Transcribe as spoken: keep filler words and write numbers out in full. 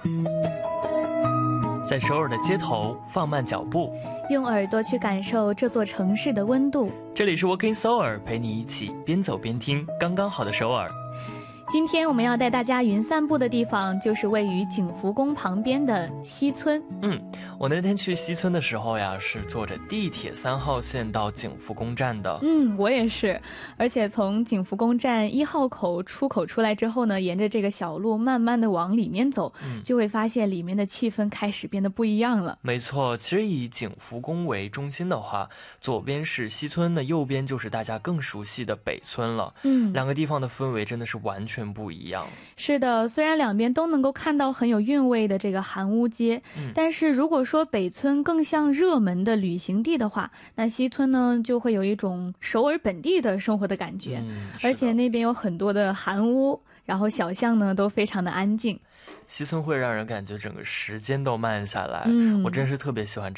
在首尔的街头放慢脚步， 用耳朵去感受这座城市的温度。 这里是 Walking Seoul， 陪你一起边走边听刚刚好的首尔。 今天我们要带大家云散步的地方就是位于景福宫旁边的西村。 嗯，我那天去西村的时候呀，是坐着地铁三号线到景福宫站的。 嗯，我也是。而且从景福宫站一号口出口出来之后呢，沿着这个小路慢慢的往里面走，嗯、就会发现里面的气氛开始变得不一样了。 没错，其实以景福宫为中心的话，左边是西村，那右边就是大家更熟悉的北村了。嗯，两个地方的氛围真的是完全不一样。 是的，虽然两边都能够看到很有韵味的这个韩屋街、嗯、但是如果说北村更像热门的旅行地的话，那西村呢就会有一种首尔本地的生活的感觉、嗯、而且那边有很多的韩屋，然后小巷呢都非常的安静。 西村会让人感觉整个时间都慢下来、嗯、我真是特别喜欢